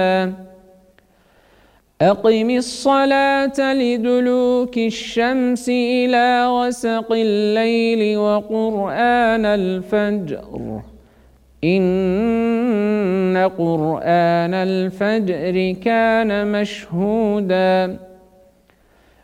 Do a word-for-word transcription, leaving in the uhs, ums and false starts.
أقم الصلاة لدلوك الشمس إلى غسق الليل وقرآن الفجر إن قرآن الفجر كان مشهودا